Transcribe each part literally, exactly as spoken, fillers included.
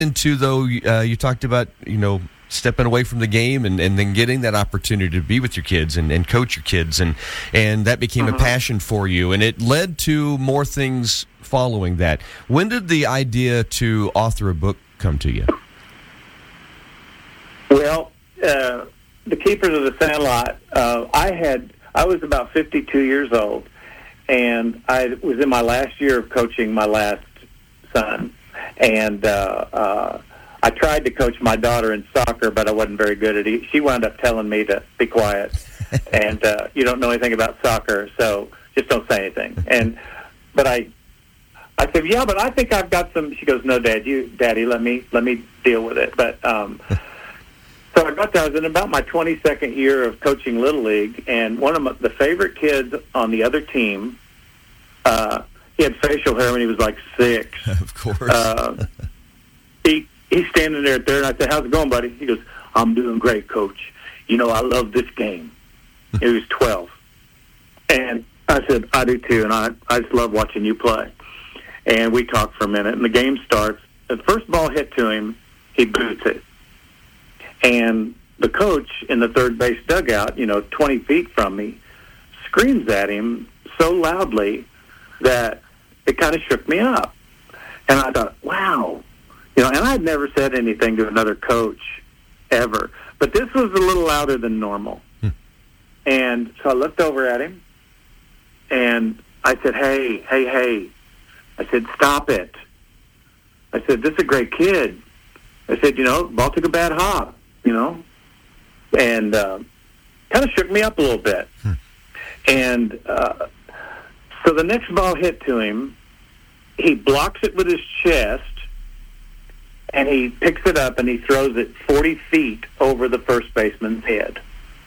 into, though, uh, you talked about, you know, stepping away from the game and, and then getting that opportunity to be with your kids and, and coach your kids, and and that became mm-hmm. a passion for you, and it led to more things following that. When did the idea to author a book come to you? Well, uh, the Keepers of the Sandlot, uh, I had I was about fifty-two years old, and I was in my last year of coaching my last son, and uh, uh, I tried to coach my daughter in soccer, but I wasn't very good at it. She wound up telling me to be quiet, and uh, you don't know anything about soccer, so just don't say anything. And but I, I said, yeah, but I think I've got some. She goes, no, Dad, you, Daddy, let me let me deal with it. But um, so I got there. I was in about my twenty-second year of coaching Little League, and one of my, the favorite kids on the other team. Uh, He had facial hair when he was like six. Of course. Uh, he he's standing there at there, and I said, "How's it going, buddy?" He goes, "I'm doing great, Coach. You know, I love this game." He was twelve, and I said, "I do too, and I I just love watching you play." And we talked for a minute, and the game starts. The first ball hit to him, he boots it, and the coach in the third base dugout, you know, twenty feet from me, screams at him so loudly that it kind of shook me up. And I thought, wow. You know, and I had never said anything to another coach ever. But this was a little louder than normal. Hmm. And so I looked over at him, and I said, hey, hey, hey. I said, stop it. I said, this is a great kid. I said, you know, ball took a bad hop, you know. And uh, kind of shook me up a little bit. Hmm. And uh so the next ball hit to him, he blocks it with his chest, and he picks it up and he throws it forty feet over the first baseman's head.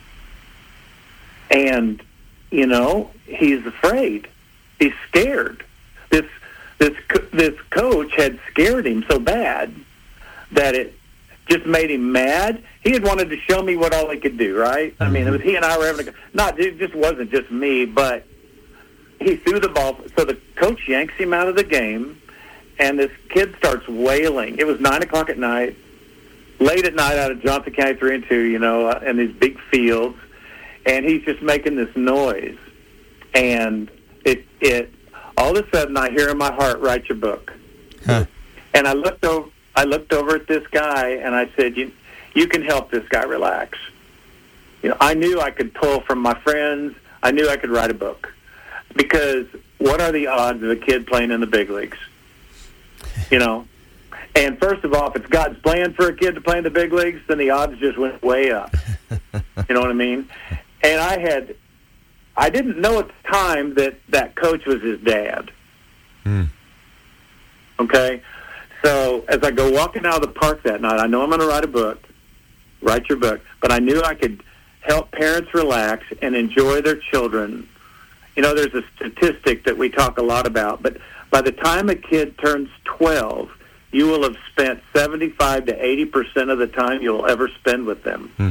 And, you know, he's afraid. He's scared. This this this coach had scared him so bad that it just made him mad. He had wanted to show me what all he could do, right? Mm-hmm. I mean, it was he and I were having a... Not, it just wasn't just me, but... He threw the ball, so the coach yanks him out of the game, and this kid starts wailing. It was nine o'clock at night, late at night out of Johnson County three and two, you know, uh, in these big fields, and he's just making this noise. And it, it, all of a sudden, I hear in my heart, write your book. Huh. And I looked over, I looked over at this guy, and I said, you, you can help this guy relax. You know, I knew I could pull from my friends. I knew I could write a book. Because what are the odds of a kid playing in the big leagues? You know? And first of all, if it's God's plan for a kid to play in the big leagues, then the odds just went way up. You know what I mean? And I had, I didn't know at the time that that coach was his dad. Mm. Okay? So as I go walking out of the park that night, I know I'm going to write a book, write your book, but I knew I could help parents relax and enjoy their children. You know, there's a statistic that we talk a lot about, but by the time a kid turns twelve, you will have spent seventy-five to eighty percent of the time you'll ever spend with them. Hmm.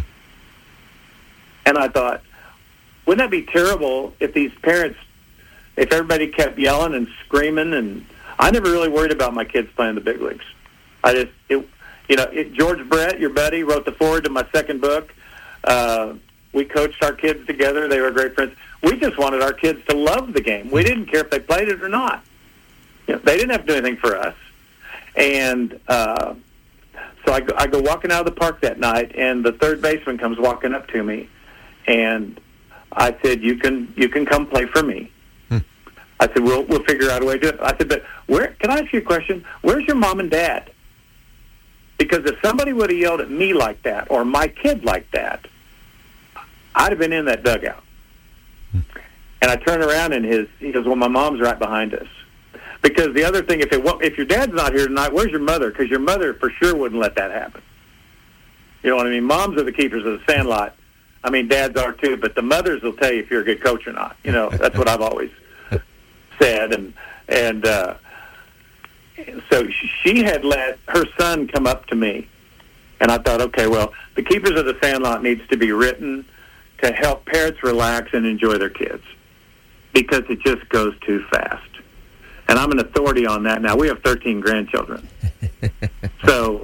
And I thought, wouldn't that be terrible if these parents, if everybody kept yelling and screaming? And I never really worried about my kids playing the big leagues. I just, it, you know, it, George Brett, your buddy, wrote the foreword to my second book. Uh, we coached our kids together. They were great friends. We just wanted our kids to love the game. We didn't care if they played it or not. You know, they didn't have to do anything for us. And uh, so I go, I go walking out of the park that night, and the third baseman comes walking up to me, and I said, "You can you can come play for me." Hmm. I said, "We'll we'll figure out a way to do it." I said, "But where? Can I ask you a question? Where's your mom and dad?" Because if somebody would have yelled at me like that, or my kid like that, I'd have been in that dugout. And I turn around, and his he goes, "Well, my mom's right behind us." Because the other thing, if it if your dad's not here tonight, where's your mother? Because your mother for sure wouldn't let that happen. You know what I mean? Moms are the keepers of the sandlot. I mean, dads are too, but the mothers will tell you if you're a good coach or not. You know, that's what I've always said. And and uh, so she had let her son come up to me, and I thought, okay, well, the Keepers of the Sandlot needs to be written to help parents relax and enjoy their kids, because it just goes too fast. And I'm an authority on that now. We have thirteen grandchildren. So